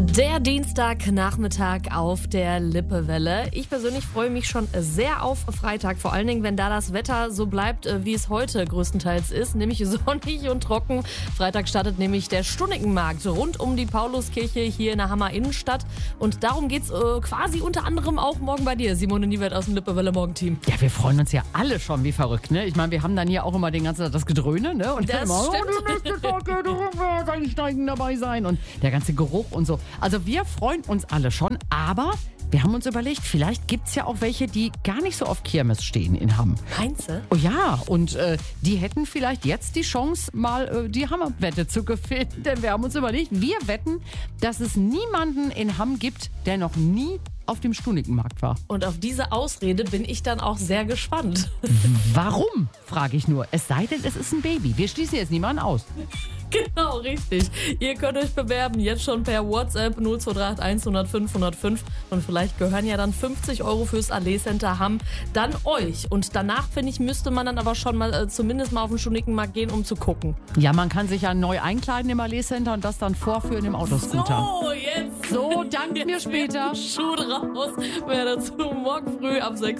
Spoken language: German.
Der Dienstagnachmittag auf der Lippewelle. Ich persönlich freue mich schon sehr auf Freitag, vor allen Dingen, wenn da das Wetter so bleibt, wie es heute größtenteils ist, nämlich sonnig und trocken. Freitag startet nämlich der Stunnikenmarkt rund um die Pauluskirche hier in der Hammer Innenstadt und darum geht's quasi unter anderem auch morgen bei dir, Simone Niewert aus dem Lippewelle Morgenteam. Ja, wir freuen uns ja alle schon wie verrückt, ne? Ich meine, wir haben dann hier auch immer den ganzen Tag das Gedröhne, ne? Und Das immer, stimmt. die nächste Tage, du wirst einsteigen dabei sein und der ganze Geruch und so. Also wir freuen uns alle schon, aber wir haben uns überlegt, vielleicht gibt es ja auch welche, die gar nicht so auf Kirmes stehen in Hamm. Meinst du? Oh ja, und die hätten vielleicht jetzt die Chance, mal die Hammerwette zu gewinnen. Denn wir haben uns überlegt, wir wetten, dass es niemanden in Hamm gibt, der noch nie auf dem Stunikenmarkt war. Und auf diese Ausrede bin ich dann auch sehr gespannt. Warum, frage ich nur. Es sei denn, es ist ein Baby. Wir schließen jetzt niemanden aus. Genau, richtig. Ihr könnt euch bewerben, jetzt schon per WhatsApp 0231 105 105 und vielleicht gehören ja dann 50 € fürs Allee Center Hamm dann euch. Und danach, finde ich, müsste man dann aber schon mal zumindest mal auf den Stunikenmarkt gehen, um zu gucken. Ja, man kann sich ja neu einkleiden im Allee Center und das dann vorführen im Autoscooter. So, jetzt. So, dank mir später. Schuh draus. Mehr dazu morgen früh ab 6.